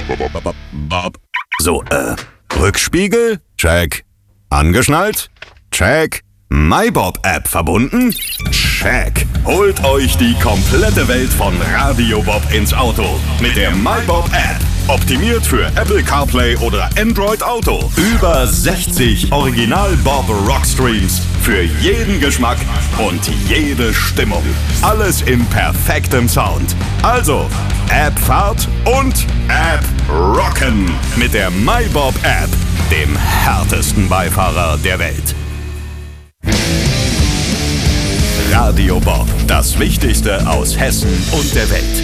Bob. So, Rückspiegel? Check. Angeschnallt? Check. MyBob-App verbunden? Check. Holt euch die komplette Welt von Radio Bob ins Auto mit der MyBob-App. Optimiert für Apple CarPlay oder Android Auto. Über 60 Original-Bob-Rockstreams für jeden Geschmack und jede Stimmung. Alles in perfektem Sound. Also, App-Fahrt und App-Rocken mit der MyBob-App, dem härtesten Beifahrer der Welt. Radio Bob, das Wichtigste aus Hessen und der Welt.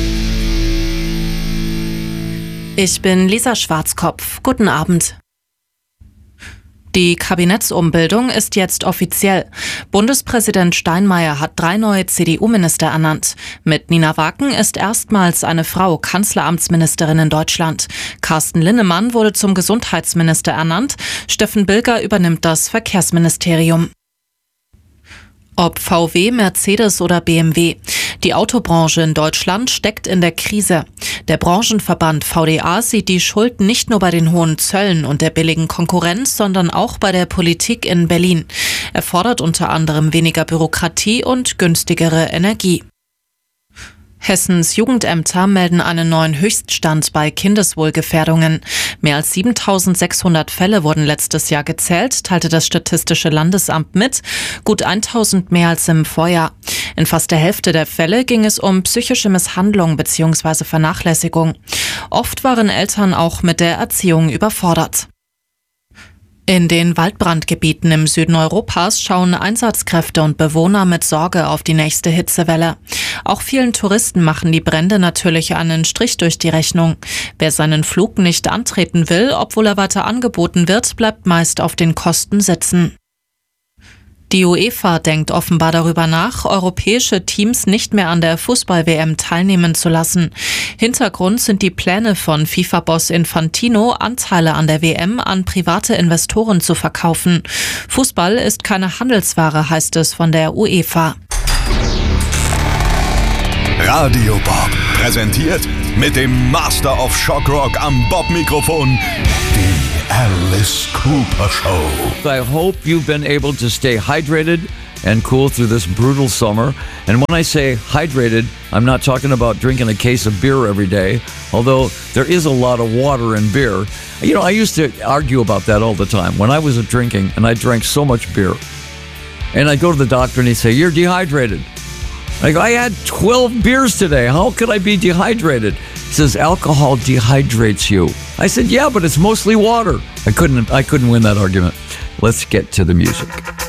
Ich bin Lisa Schwarzkopf. Guten Abend. Die Kabinettsumbildung ist jetzt offiziell. Bundespräsident Steinmeier hat 3 neue CDU-Minister ernannt. Mit Nina Waken ist erstmals eine Frau Kanzleramtsministerin in Deutschland. Carsten Linnemann wurde zum Gesundheitsminister ernannt. Steffen Bilger übernimmt das Verkehrsministerium. Ob VW, Mercedes oder BMW. Die Autobranche in Deutschland steckt in der Krise. Der Branchenverband VDA sieht die Schuld nicht nur bei den hohen Zöllen und der billigen Konkurrenz, sondern auch bei der Politik in Berlin. Er fordert unter anderem weniger Bürokratie und günstigere Energie. Hessens Jugendämter melden einen neuen Höchststand bei Kindeswohlgefährdungen. Mehr als 7.600 Fälle wurden letztes Jahr gezählt, teilte das Statistische Landesamt mit, gut 1.000 mehr als im Vorjahr. In fast der Hälfte der Fälle ging es um psychische Misshandlung bzw. Vernachlässigung. Oft waren Eltern auch mit der Erziehung überfordert. In den Waldbrandgebieten im Süden Europas schauen Einsatzkräfte und Bewohner mit Sorge auf die nächste Hitzewelle. Auch vielen Touristen machen die Brände natürlich einen Strich durch die Rechnung. Wer seinen Flug nicht antreten will, obwohl er weiter angeboten wird, bleibt meist auf den Kosten sitzen. Die UEFA denkt offenbar darüber nach, europäische Teams nicht mehr an der Fußball-WM teilnehmen zu lassen. Hintergrund sind die Pläne von FIFA-Boss Infantino, Anteile an der WM an private Investoren zu verkaufen. Fußball ist keine Handelsware, heißt es von der UEFA. Radio Bob präsentiert mit dem Master of Shock Rock am Bob-Mikrofon die Alice Cooper Show. I hope you've been able to stay hydrated and cool through this brutal summer. And when I say hydrated, I'm not talking about drinking a case of beer every day, although there is a lot of water in beer. You know, I used to argue about that all the time when I was drinking, and I drank so much beer. And I'd go to the doctor and he'd say, "You're dehydrated." I go, "I had 12 beers today. How could I be dehydrated?" He says, "Alcohol dehydrates you." I said, "Yeah, but it's mostly water." I couldn't win that argument. Let's get to the music.